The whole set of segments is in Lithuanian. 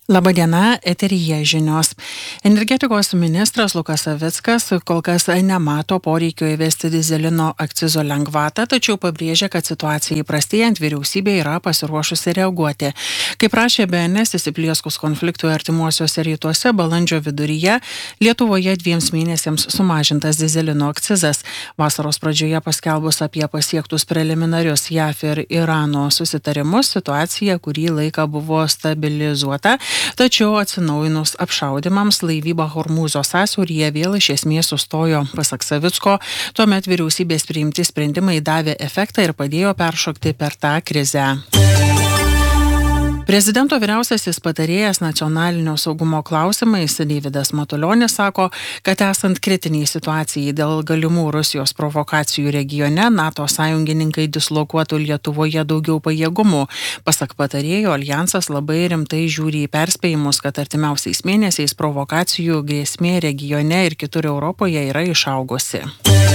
Labadiena, eteryje žinios. Energetikos ministras Lukas Savickas kol kas nemato poreikio įvesti dyzelino akcizo lengvatą, tačiau pabrėžia, kad situacijai prastėjant vyriausybė yra pasiruošusi reaguoti. Kaip rašė BNS, įsiplieskus konfliktui artimuosiuose rytuose balandžio viduryje Lietuvoje 2 mėnesiams sumažintas dyzelino akcizas. Vasaros pradžioje paskelbus apie pasiektus preliminarius JAF ir Irano susitarimus, situacija kurį laiką buvo stabilizuota. Tačiau atsinaujinus apšaudymams laivyba Hormūzo sąsiauryje vėl iš esmės sustojo. Pasak Savicko, tuomet vyriausybės priimti sprendimai davė efektą ir padėjo peršokti per tą krizę. Prezidento vyriausiasis patarėjas nacionalinio saugumo klausimais Deividas Matulionis sako, kad esant kritiniai situacijai dėl galimų Rusijos provokacijų regione, NATO sąjungininkai dislokuotų Lietuvoje daugiau pajėgumų. Pasak patarėjo, aljansas labai rimtai žiūri į perspėjimus, kad artimiausiais mėnesiais provokacijų grėsmė regione ir kitur Europoje yra išaugusi.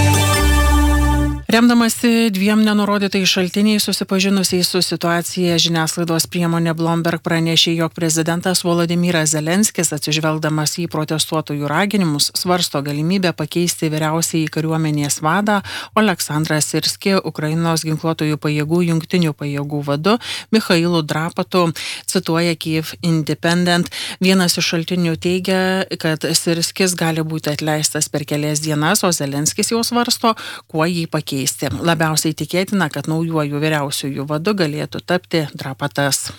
Remdamasi 2 nenurodytais šaltiniais susipažinusiais su situacija, žiniasklaidos priemonė Bloomberg pranešė, jog prezidentas Volodymyras Zelenskis, atsižvelgdamas į protestuotojų raginimus, svarsto galimybę pakeisti vyriausiąjį kariuomenės vadą Oleksandrą Sirskį Ukrainos ginkluotojų pajėgų jungtinių pajėgų vadu Michailu Drapatu, cituoja Kyiv Independent. Vienas iš šaltinių teigia, kad Sirskis gali būti atleistas per kelias dienas, o Zelenskis jau svarsto, kuo jį pakeisti. Labiausiai tikėtina, kad naujuoju vyriausiųjų vadu galėtų tapti Drapatas.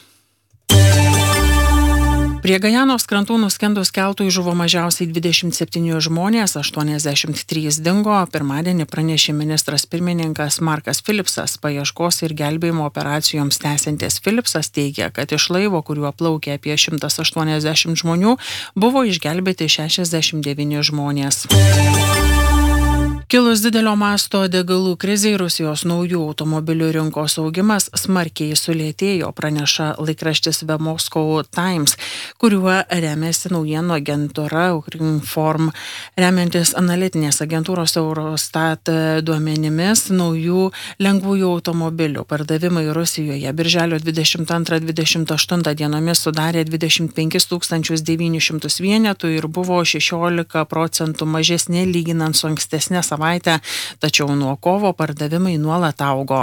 Prie Gajanos krantų nuskendus keltui žuvo mažiausiai 27 žmonės, 83 dingo. Pirmadienį pranešė ministras pirmininkas Markas Philipsas. Paieškos ir gelbėjimo operacijoms tęsiantis Philipsas teigia, kad iš laivo, kuriuo plaukė apie 180 žmonių, buvo išgelbėti 69 žmonės. Kilus didelio masto degalų krizei, Rusijos naujų automobilių rinkos augimas smarkiai sulėtėjo, praneša laikraštis The Moscow Times, kuriuo remiasi naujienų agentūra Ukrinform. Remiantis analitinės agentūros Eurostat duomenimis, naujų lengvųjų automobilių pardavimai Rusijoje birželio 22-28 dienomis sudarė 25 900 vienetų ir buvo 16% mažesnė lyginant su ankstesnė savaitę, tačiau nuo kovo pardavimai nuolat augo.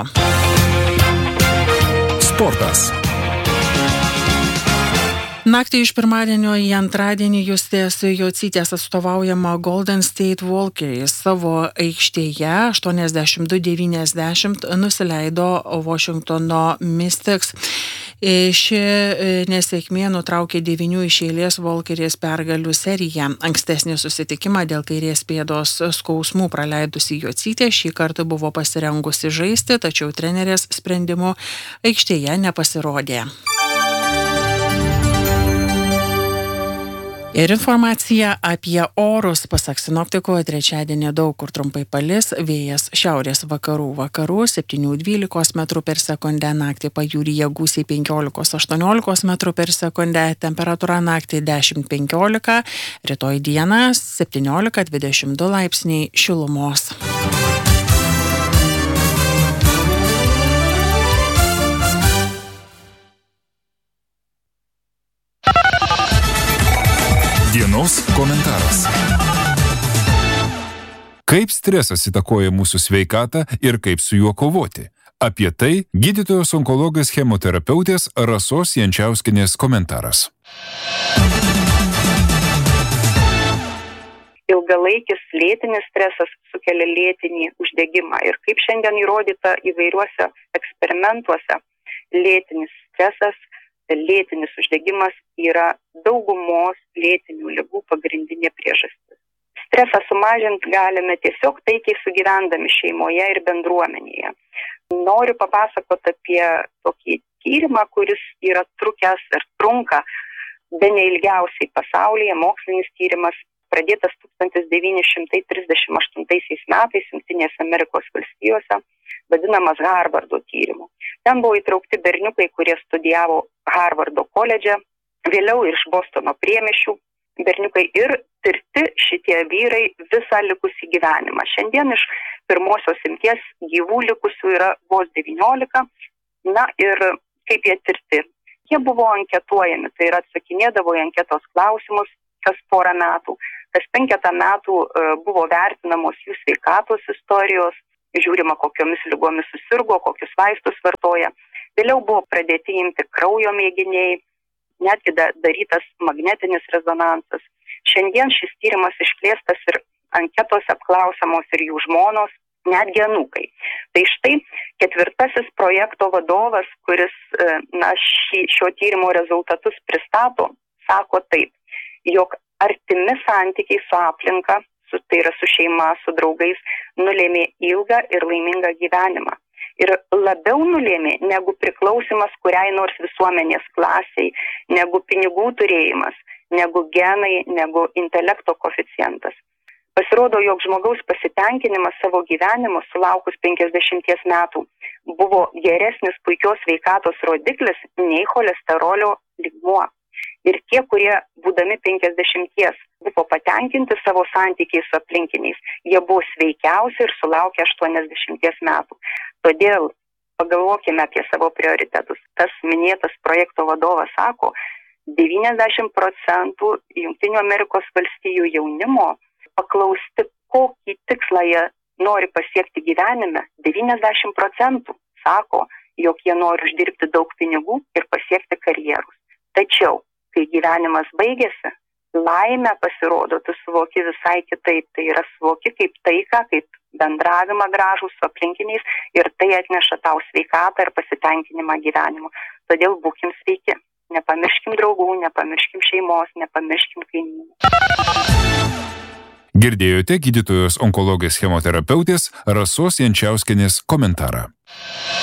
Sportas. Naktį iš pirmadienio į antradienį Justės Jocytės atstovaujama Golden State Walkeriai savo aikštėje 82-90 nusileido Washingtono Mystics. Ši nesėkmė nutraukė 9 iš eilės Walkeriais pergalių seriją. Ankstesnį susitikimą dėl kairės pėdos skausmų praleidusi Jocytė šį kartą buvo pasirengusi žaisti, tačiau trenerės sprendimu aikštėje nepasirodė. Ir informacija apie orus. Pasak sinoptikų, trečiadienį daug kur trumpai palis, vėjas šiaurės vakarų 7-12 metrų per sekundę, naktį pajūryje gūsiai 15-18 metrų per sekundę, temperatūra naktį 10-15, rytoj dieną 17-22 laipsniai šilumos. Dienos komentaras. Kaip stresas įtakoja mūsų sveikatą ir kaip su juo kovoti? Apie tai gydytojos onkologijos chemoterapeutės Rasos Jančiauskienės komentaras. Ilgalaikis lėtinis stresas sukelia lėtinį uždegimą ir kaip šiandien įrodyta įvairiuose eksperimentuose, lėtinis stresas, lėtinis uždegimas yra daugumos lėtinių ligų pagrindinė priežastis. Stresą sumažinti galime tiesiog taikiai sugyvendami šeimoje ir bendruomenėje. Noriu papasakoti apie tokį tyrimą, kuris yra trukęs ir trunka bene ilgiausiai pasaulyje. Mokslinis tyrimas pradėtas 1938 metais Jungtinėse Amerikos valstijose, vadinamas Harvardo tyrimu. Ten buvo įtraukti berniukai, kurie studijavo Harvardo koledže, vėliau iš Bostono priemiesčių berniukai ir tirti šitie vyrai visą likusį gyvenimą. Šiandien iš pirmosios imties gyvų likusių yra vos 19. Na ir kaip jie tirti? Jie buvo anketuojami, tai yra atsakinėdavo į anketos klausimus kas porą metų. Kas 5 metų buvo vertinamos jų sveikatos istorijos, žiūrima, kokiomis lygomis susirgo, kokius vaistus vartoja. Vėliau buvo pradėti imti kraujo mėginiai, netgi darytas magnetinis rezonansas. Šiandien šis tyrimas išplėstas ir anketose apklausiamos ir jų žmonos, netgi anūkai. Tai štai 4. projekto vadovas, kuris šio tyrimo rezultatus pristato, sako taip, jog artimi santykiai su aplinka, tai yra su šeima, su draugais, nulėmė ilgą ir laimingą gyvenimą. Ir labiau nulėmė negu priklausimas kuriai nors visuomenės klasiai, negu pinigų turėjimas, negu genai, negu intelekto koeficientas. Pasirodo, jog žmogaus pasitenkinimas savo gyvenimu sulaukus 50 metų buvo geresnis puikios sveikatos rodiklis nei cholesterolio lygmuo. Ir tie, kurie būdami 50 buvo patenkinti savo santykiais su aplinkiniais, jie buvo sveikiausi ir sulaukė 80 metų. Todėl pagalvokime apie savo prioritetus. Tas minėtas projekto vadovas sako, 90% Jungtinių Amerikos valstijų jaunimo paklausti, kokį tikslą jie nori pasiekti gyvenime, 90% sako, jog jie nori uždirbti daug pinigų ir pasiekti karjerus. Tačiau, kai gyvenimas baigėsi, laimę pasirodo, tu suvoki visai kitaip. Tai yra suvoki kaip taiką, kaip bendravimą gražų su aplinkiniais ir tai atneša tau sveikatą ir pasitenkinimą gyvenimu. Todėl būkim sveiki. Nepamirškim draugų, nepamirškim šeimos, nepamirškim kaimynų. Girdėjote gydytojos onkologės chemoterapeutės Rasos Jančiauskienės komentarą.